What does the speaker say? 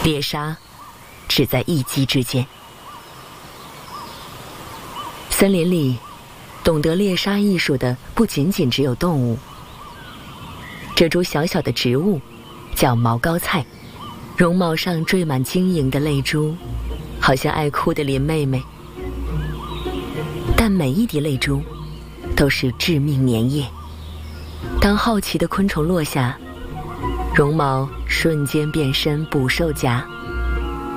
猎杀只在一击之间。森林里懂得猎杀艺术的不仅仅只有动物。这株小小的植物叫毛膏菜，绒毛上缀满晶莹的泪珠，好像爱哭的林妹妹。但每一滴泪珠都是致命粘液，当好奇的昆虫落下，绒毛瞬间变身捕兽夹，